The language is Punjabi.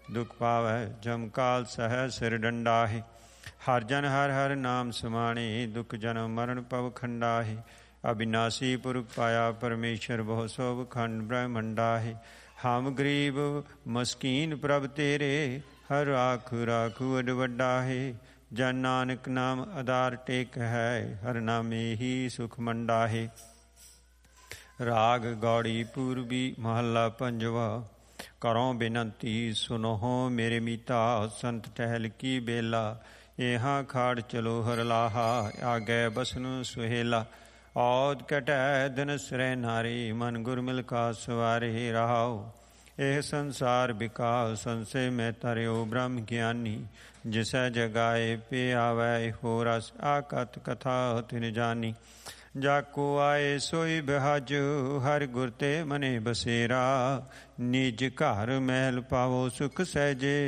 ਦੁਖ ਪਾਵੈ ਜਮ ਕਾਲ ਸਹਿ ਸਿਰ ਡੰਡਾਹੇ। ਹਰ ਜਨ ਹਰ ਹਰ ਨਾਮ ਸਮਾਣੇ ਦੁਖ ਜਨਮ ਮਰਨ ਪਵ ਖੰਡਾਹੇ। ਅਬਿਨਾਸੀ ਪੁਰਖ ਪਾਇਆ ਪਰਮੇਸ਼ਰ ਬਹੁ ਸੋਭ ਖੰਡ ਬ੍ਰਹਮੰਡਾਹੇ। ਹਮ ਗਰੀਬ ਮਸਕੀਨ ਪ੍ਰਭ ਤੇਰੇ ਹਰ ਰਾਖੁ ਰਾਖੁ ਅਡ ਵੱਡਾਹੇ। ਜਨ ਨਾਨਕ ਨਾਮ ਆਧਾਰ ਟੇਕ ਹੈ ਹਰ ਨਾਮੇ ਹੀ ਸੁਖ ਮੰਡਾਹੇ। ਰਾਗ ਗੌੜੀ ਪੂਰਬੀ ਮਹੱਲਾ ਪੰਜਵਾ। ਕਰੋ ਬੇਨੰਤੀ ਸੁਨੋ ਮੇਰੇ ਮੀਤਾ ਸੰਤ ਟਹਿਲ ਕੀ ਬੇਲਾ। ਇਹਾਂ ਖਾੜ ਚਲੋ ਹਰ ਲਾਹਾ ਆਗੇ ਬਸਨੁ ਸੁਹੇਲਾ। ਔਦ ਕਟੈ ਦਿਨਸਰੈ ਨਾਰੀ ਮਨ ਗੁਰ ਮਿਲ ਕਾ ਸਵਾਰੇ ਰਹਾਉ। ਇਹ ਸੰਸਾਰ ਬਿਕਾਉ ਸੰਸੇ ਮੈਂ ਤਰਿਓ ਬ੍ਰਹਮ ਗਿਆਨੀ। ਜਿਸੈ ਜਗਾਏ ਪੇ ਆਵੈ ਹੋ ਰਸ ਆਕਤ ਕਥਾ ਤਿਨ ਜਾਨੀ। ਜਾਕੋ ਆਏ ਸੋਈ ਬਿਹਾਜੁ ਹਰਿ ਗੁਰ ਤੇ ਮਨੇ ਬਸੇਰਾ। ਨਿਜ ਘਰ ਮਹਿਲ ਪਾਵੋ ਸੁਖ ਸਹਿਜੇ